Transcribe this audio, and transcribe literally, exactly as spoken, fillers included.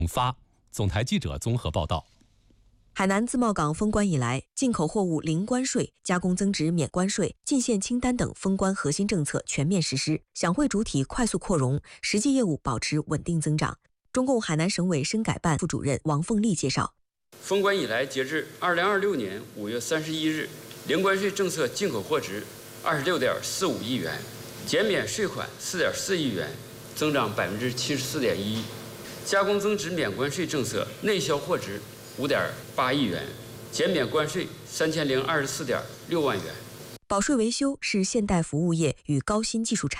发。总台记者综合报道。 海南自贸港封关以来，进口货物零关税、加工增值免关税、进线清单等封关核心政策全面实施，享会主体快速扩容，实际业务保持稳定增长。中共海南省委深改办副主任王凤丽介绍， 封关以来，截至二零二六年五月三十一日，零关税政策进口货值二十六点四五亿元，减免税款四点四亿元，增长百分之七十四点一；加工增值免关税政策内销货值五点八亿元，减免关税三千零二十四点六万元。 保税维修是现代服务业与高新技术产